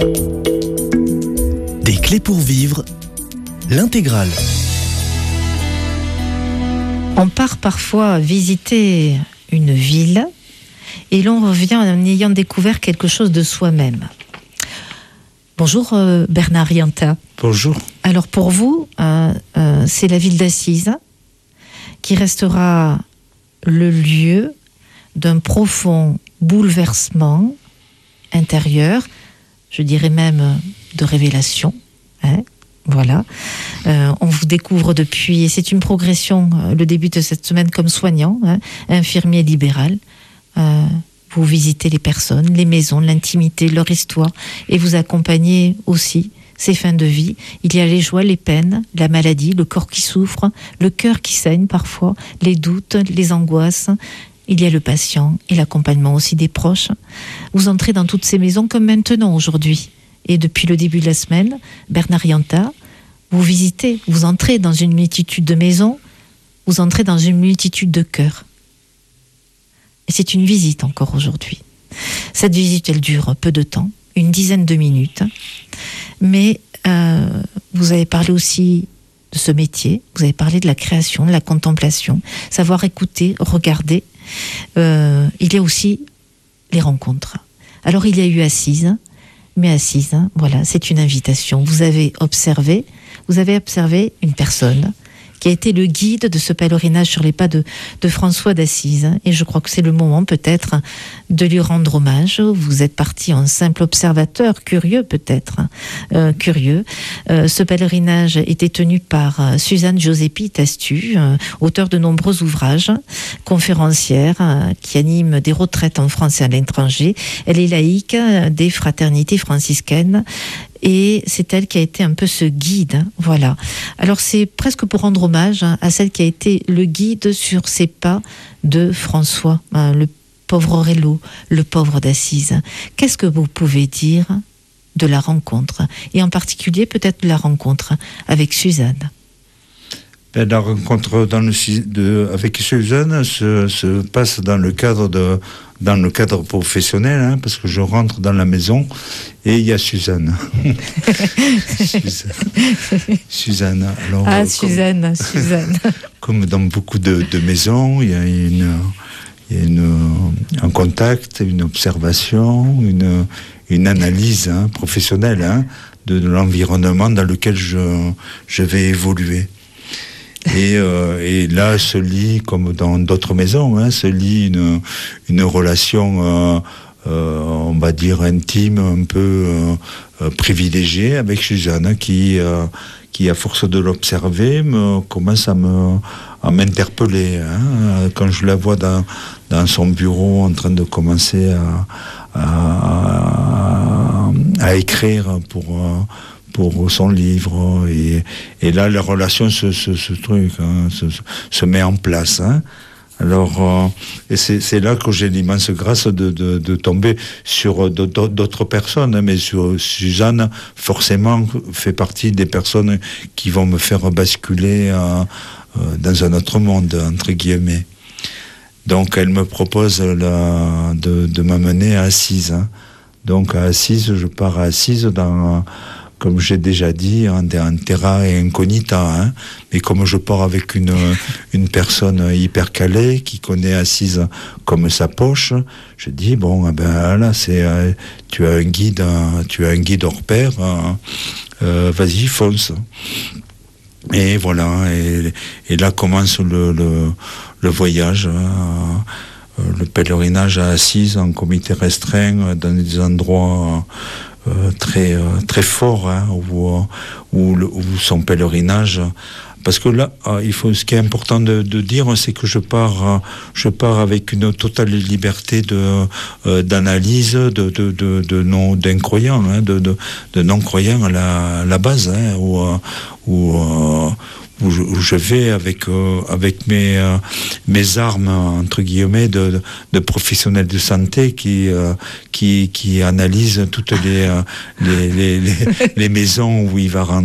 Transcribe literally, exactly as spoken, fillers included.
Des clés pour vivre, l'intégrale. On part parfois visiter une ville et l'on revient en ayant découvert quelque chose de soi-même. Bonjour euh, Bernard Rianta. Bonjour. Alors pour vous, euh, euh, c'est la ville d'Assise qui restera le lieu d'un profond bouleversement intérieur, je dirais même de révélation. Hein, voilà. Euh, on vous découvre depuis, et c'est une progression, euh, le début de cette semaine comme soignant, hein, infirmier libéral. Euh, vous visitez les personnes, les maisons, l'intimité, leur histoire, et vous accompagnez aussi ces fins de vie. Il y a les joies, les peines, la maladie, le corps qui souffre, le cœur qui saigne parfois, les doutes, les angoisses. Il y a le patient et l'accompagnement aussi des proches. Vous entrez dans toutes ces maisons comme maintenant aujourd'hui. Et depuis le début de la semaine, Bernard Rianta, vous visitez, vous entrez dans une multitude de maisons, vous entrez dans une multitude de cœurs. Et c'est une visite encore aujourd'hui. Cette visite, elle dure peu de temps, une dizaine de minutes. Mais euh, vous avez parlé aussi de ce métier, vous avez parlé de la création, de la contemplation, savoir écouter, regarder. Euh, il y a aussi les rencontres. Alors il y a eu Assise, mais Assise, voilà, c'est une invitation. Vous avez observé, vous avez observé une personne qui a été le guide de ce pèlerinage sur les pas de, de François d'Assise. Et je crois que c'est le moment peut-être de lui rendre hommage. Vous êtes parti en simple observateur, curieux peut-être, euh, curieux. Euh, ce pèlerinage était tenu par euh, Suzanne Joseppi Tastu, euh, auteure de nombreux ouvrages, conférencière, euh, qui anime des retraites en France et à l'étranger. Elle est laïque euh, des fraternités franciscaines. Et c'est elle qui a été un peu ce guide, hein, voilà. Alors c'est presque pour rendre hommage hein, à celle qui a été le guide sur ces pas de François, hein, le pauvre Aurello, le pauvre d'Assise. Qu'est-ce que vous pouvez dire de la rencontre, et en particulier peut-être de la rencontre avec Suzanne? Ben, la rencontre dans le, de, avec Suzanne se, se passe dans le cadre de dans le cadre professionnel, hein, parce que je rentre dans la maison et il y a Suzanne. Suzanne. Suzanne. Alors, ah, euh, Suzanne, comme, Suzanne. Comme dans beaucoup de, de maisons, il y a, une, il y a une, un contact, une observation, une, une analyse hein, professionnelle hein, de, de l'environnement dans lequel je, je vais évoluer. Et, euh, et là se lie, comme dans d'autres maisons, hein, se lie une, une relation, euh, euh, on va dire intime, un peu euh, euh, privilégiée avec Suzanne, hein, qui, euh, qui à force de l'observer, me, commence à me à m'interpeller. Hein, quand je la vois dans, dans son bureau en train de commencer à, à, à écrire pour euh, pour son livre, et, et là la relation se, se, se truc hein, se, se met en place hein. Alors euh, et c'est, c'est là que j'ai l'immense grâce de, de, de tomber sur d'autres personnes hein, mais sur Suzanne forcément fait partie des personnes qui vont me faire basculer euh, euh, dans un autre monde entre guillemets. Donc elle me propose la, de, de m'amener à Assise hein. Donc à Assise, je pars à Assise dans, comme j'ai déjà dit, en, en terra incognita, hein. Mais comme je pars avec une, une personne hyper calée, qui connaît Assise comme sa poche, je dis, bon, eh ben là, c'est, euh, tu as un guide, euh, tu as un guide hors pair, euh, euh, vas-y, fonce. Et voilà, et, et là commence le, le, le voyage, hein, le pèlerinage à Assise en comité restreint, dans des endroits Euh, très euh, très fort hein, où, où, le, où son pèlerinage, parce que là euh, il faut, ce qui est important de, de dire, c'est que je pars euh, je pars avec une totale liberté de euh, d'analyse de de de, de non d'incroyants hein, de, de de non croyants à la, à la base hein, où où euh, Où je, où je vais avec euh, avec mes euh, mes armes entre guillemets de, de, de professionnels de santé qui euh, qui qui analysent toutes les, euh, les, les les les maisons où il va rentrer.